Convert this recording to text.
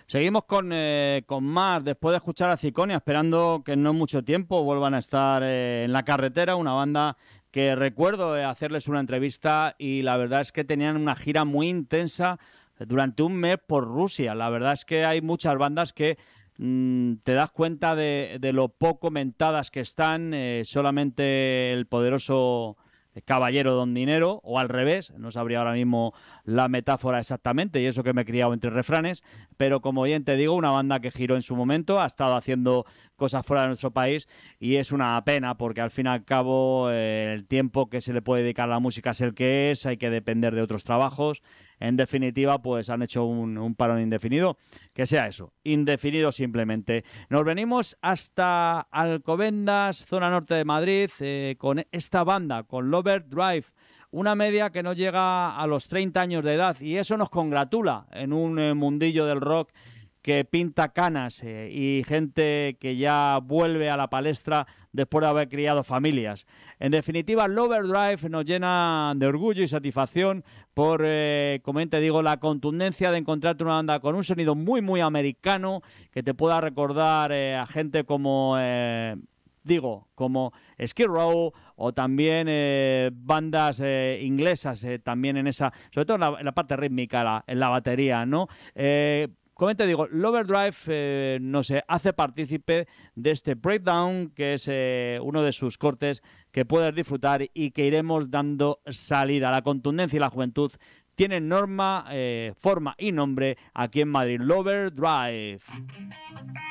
Seguimos con más, después de escuchar a Ciconia, esperando que en no mucho tiempo vuelvan a estar en la carretera, una banda que recuerdo hacerles una entrevista y la verdad es que tenían una gira muy intensa durante un mes por Rusia. La verdad es que hay muchas bandas que te das cuenta de lo poco mentadas que están, solamente el poderoso caballero don dinero, o al revés, no sabría ahora mismo la metáfora exactamente, y eso que me he criado entre refranes, pero como bien te digo, una banda que giró en su momento, ha estado haciendo cosas fuera de nuestro país, y es una pena, porque al fin y al cabo el tiempo que se le puede dedicar a la música es el que es, hay que depender de otros trabajos. En definitiva, pues han hecho un parón indefinido. Que sea eso, indefinido simplemente. Nos venimos hasta Alcobendas, zona norte de Madrid, con esta banda, con Loverdrive. Una media que no llega a los 30 años de edad, y eso nos congratula en un mundillo del rock que pinta canas, y gente que ya vuelve a la palestra después de haber criado familias. En definitiva, Loverdrive nos llena de orgullo y satisfacción por, como te digo, la contundencia de encontrarte una banda con un sonido muy, muy americano, que te pueda recordar a gente como... como Skid Row, o también bandas inglesas, también en esa, sobre todo en la parte rítmica, en la batería, ¿no? Como te digo, Loverdrive nos hace partícipe de este Breakdown, que es uno de sus cortes que puedes disfrutar y que iremos dando salida. La contundencia y la juventud tienen norma, forma y nombre aquí en Madrid. Loverdrive.